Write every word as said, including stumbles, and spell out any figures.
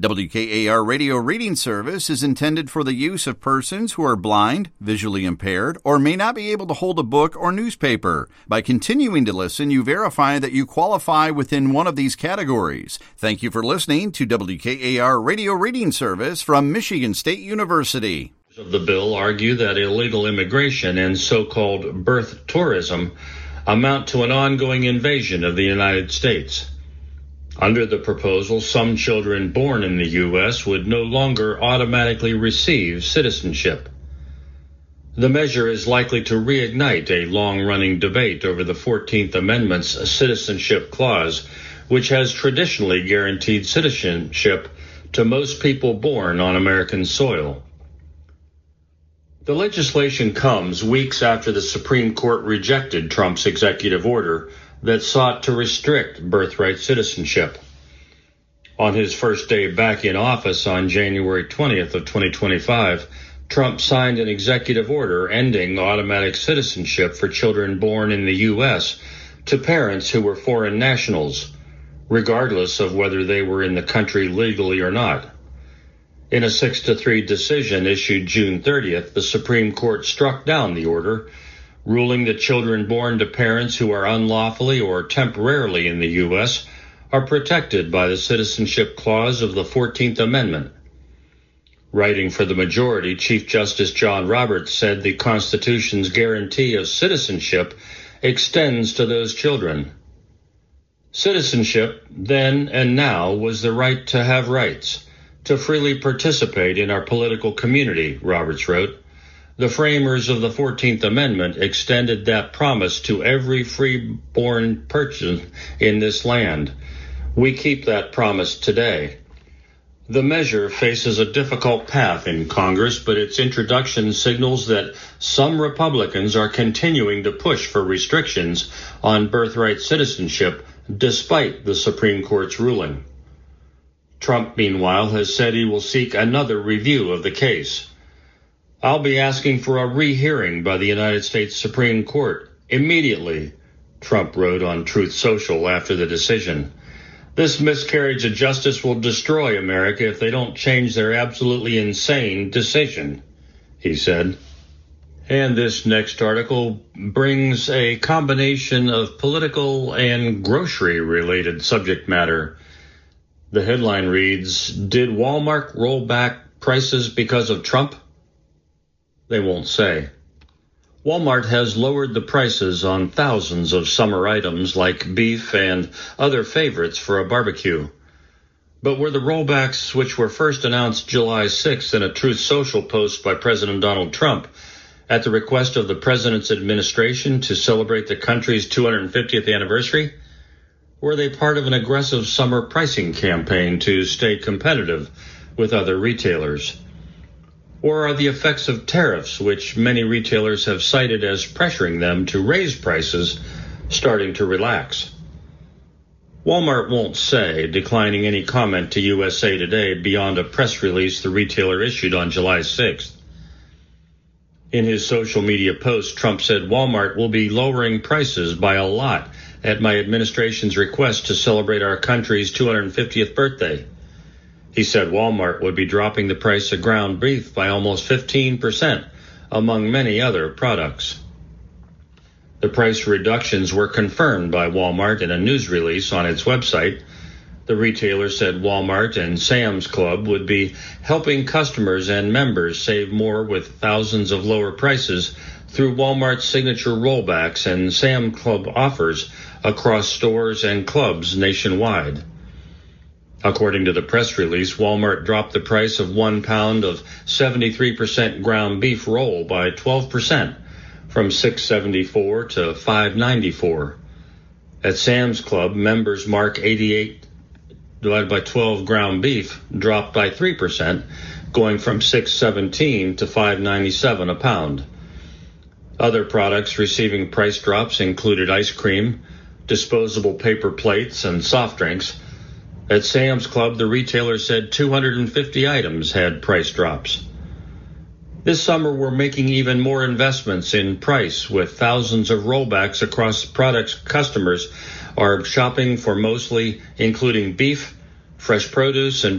W K A R Radio Reading Service is intended for the use of persons who are blind, visually impaired, or may not be able to hold a book or newspaper. By continuing to listen, you verify that you qualify within one of these categories. Thank you for listening to W K A R Radio Reading Service from Michigan State University. Of the bill argue that illegal immigration and so-called birth tourism amount to an ongoing invasion of the United States. Under the proposal, some children born in the U S would no longer automatically receive citizenship. The measure is likely to reignite a long-running debate over the fourteenth Amendment's citizenship clause, which has traditionally guaranteed citizenship to most people born on American soil. The legislation comes weeks after the Supreme Court rejected Trump's executive order that sought to restrict birthright citizenship. On his first day back in office on January twentieth of twenty twenty-five, Trump signed an executive order ending automatic citizenship for children born in the U S to parents who were foreign nationals, regardless of whether they were in the country legally or not. In a six to three decision issued June thirtieth, the Supreme Court struck down the order, ruling that children born to parents who are unlawfully or temporarily in the U S are protected by the Citizenship Clause of the fourteenth Amendment. Writing for the majority, Chief Justice John Roberts said the Constitution's guarantee of citizenship extends to those children. Citizenship, then and now, was the right to have rights, to freely participate in our political community, Roberts wrote. The framers of the fourteenth Amendment extended that promise to every free-born person in this land. We keep that promise today. The measure faces a difficult path in Congress, but its introduction signals that some Republicans are continuing to push for restrictions on birthright citizenship despite the Supreme Court's ruling. Trump, meanwhile, has said he will seek another review of the case. I'll be asking for a rehearing by the United States Supreme Court immediately, Trump wrote on Truth Social after the decision. This miscarriage of justice will destroy America if they don't change their absolutely insane decision, he said. And this next article brings a combination of political and grocery-related subject matter. The headline reads, "Did Walmart roll back prices because of Trump?" They won't say. Walmart has lowered the prices on thousands of summer items like beef and other favorites for a barbecue. But were the rollbacks, which were first announced July sixth in a Truth Social post by President Donald Trump, at the request of the president's administration to celebrate the country's two hundred fiftieth anniversary? Were they part of an aggressive summer pricing campaign to stay competitive with other retailers? Or are the effects of tariffs, which many retailers have cited as pressuring them to raise prices, starting to relax? Walmart won't say, declining any comment to U S A Today beyond a press release the retailer issued on July sixth. In his social media post, Trump said Walmart will be lowering prices by a lot at my administration's request to celebrate our country's two hundred fiftieth birthday. He said Walmart would be dropping the price of ground beef by almost fifteen percent, among many other products. The price reductions were confirmed by Walmart in a news release on its website. The retailer said Walmart and Sam's Club would be helping customers and members save more with thousands of lower prices through Walmart's signature rollbacks and Sam's Club offers across stores and clubs nationwide. According to the press release, Walmart dropped the price of one pound of seventy-three percent ground beef roll by twelve percent, from six seventy-four to five ninety-four. At Sam's Club, members mark eighty-eight divided by twelve ground beef dropped by three percent, going from six seventeen to five ninety-seven a pound. Other products receiving price drops included ice cream, disposable paper plates, and soft drinks. At Sam's Club, the retailer said two hundred fifty items had price drops. This summer, we're making even more investments in price with thousands of rollbacks across products customers are shopping for, mostly including beef, fresh produce, and